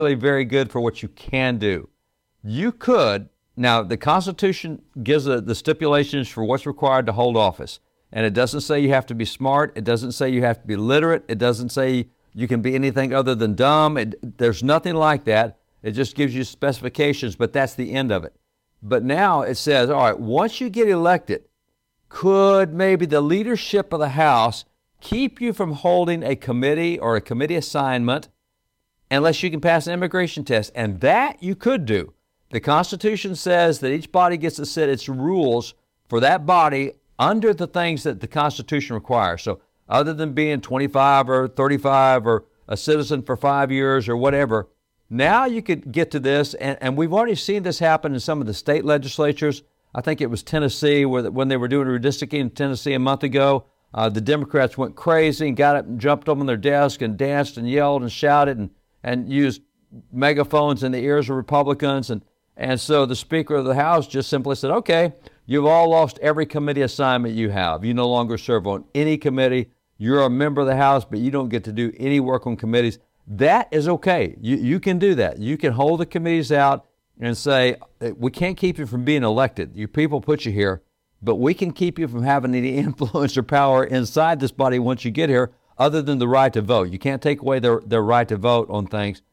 really very good for what you can do. You could, now the Constitution gives the stipulations for what's required to hold office. And it doesn't say you have to be smart. It doesn't say you have to be literate. It doesn't say you can be anything other than dumb. There's nothing like that. It just gives you specifications, but that's the end of it. But now it says, all right, once you get elected, could maybe the leadership of the House keep you from holding a committee or a committee assignment unless you can pass an immigration test? And that you could do. The Constitution says that each body gets to set its rules for that body under the things that the Constitution requires. So other than being 25 or 35 or a citizen for 5 years or whatever, now you could get to this, and we've already seen this happen in some of the state legislatures. I think it was Tennessee, when they were doing redistricting in Tennessee a month ago, the Democrats went crazy and got up and jumped up on their desk and danced and yelled and shouted and used megaphones in the ears of Republicans. And so the Speaker of the House just simply said, okay, you've all lost every committee assignment you have. You no longer serve on any committee. You're a member of the House, but you don't get to do any work on committees. That is okay. You can do that. You can hold the committees out and say, we can't keep you from being elected. Your people put you here, but we can keep you from having any influence or power inside this body once you get here, other than the right to vote. You can't take away their right to vote on things.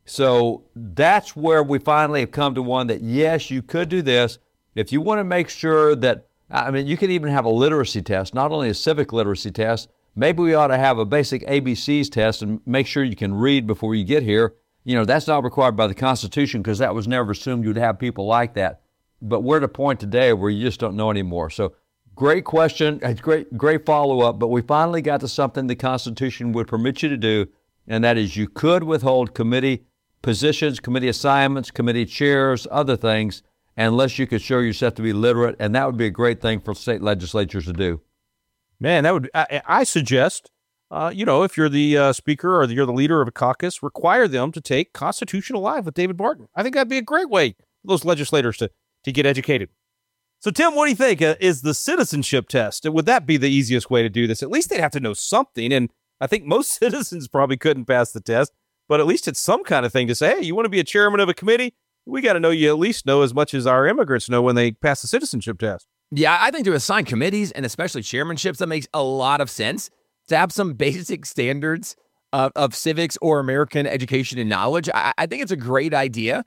So that's where we finally have come to one that, yes, you could do this. If you want to make sure that, you could even have a literacy test, not only a civic literacy test. Maybe we ought to have a basic ABCs test and make sure you can read before you get here. That's not required by the Constitution because that was never assumed you'd have people like that. But we're at a point today where you just don't know anymore. So great question, great follow-up, but we finally got to something the Constitution would permit you to do, and that is you could withhold committee positions, committee assignments, committee chairs, other things, unless you could show yourself to be literate, and that would be a great thing for state legislatures to do. Man, that would. I suggest, if you're the speaker or you're the leader of a caucus, require them to take Constitutional Live with David Barton. I think that'd be a great way for those legislators to get educated. So, Tim, what do you think? Is the citizenship test, would that be the easiest way to do this? At least they'd have to know something, and I think most citizens probably couldn't pass the test, but at least it's some kind of thing to say, hey, you want to be a chairman of a committee? We got to know you at least know as much as our immigrants know when they pass the citizenship test. Yeah, I think to assign committees and especially chairmanships, that makes a lot of sense. To have some basic standards of civics or American education and knowledge, I think it's a great idea.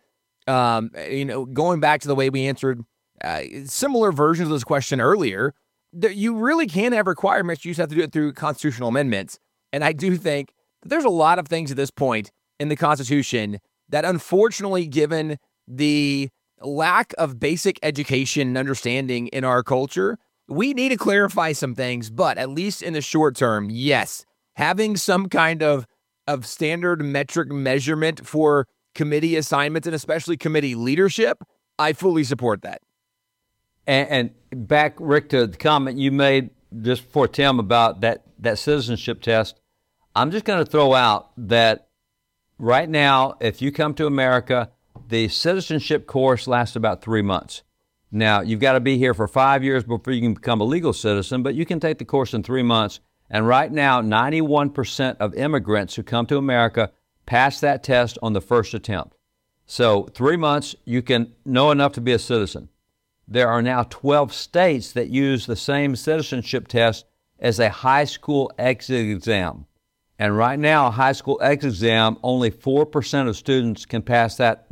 Going back to the way we answered similar versions of this question earlier, you really can have requirements. You just have to do it through constitutional amendments. And I do think that there's a lot of things at this point in the Constitution that, unfortunately, given the lack of basic education and understanding in our culture, we need to clarify some things. But at least in the short term, yes, having some kind of standard metric measurement for committee assignments and especially committee leadership, I fully support that. And back, Rick, to the comment you made just before Tim about that citizenship test, I'm just going to throw out that right now, if you come to America, the citizenship course lasts about 3 months. Now, you've got to be here for 5 years before you can become a legal citizen, but you can take the course in 3 months. And right now, 91% of immigrants who come to America pass that test on the first attempt. So 3 months, you can know enough to be a citizen. There are now 12 states that use the same citizenship test as a high school exit exam. And right now, a high school exit exam, only 4% of students can pass that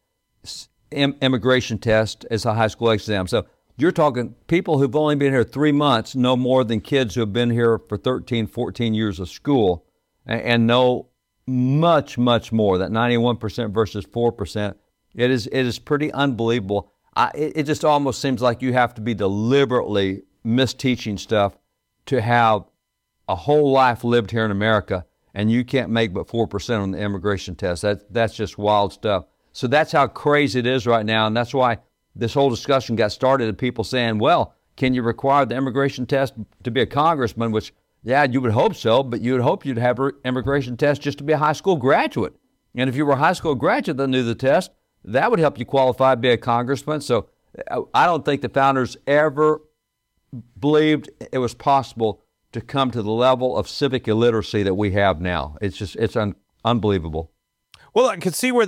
immigration test as a high school exam. So you're talking people who've only been here 3 months know more than kids who have been here for 13, 14 years of school and know much, much more. That 91% versus 4%, it is pretty unbelievable. It just almost seems like you have to be deliberately misteaching stuff to have a whole life lived here in America, and you can't make but 4% on the immigration test. That's just wild stuff. So that's how crazy it is right now, and that's why this whole discussion got started of people saying, well, can you require the immigration test to be a congressman, which, yeah, you would hope so, but you would hope you'd have an immigration test just to be a high school graduate. And if you were a high school graduate that knew the test, that would help you qualify to be a congressman. So I don't think the founders ever believed it was possible to come to the level of civic illiteracy that we have now. It's unbelievable. Well, I can see where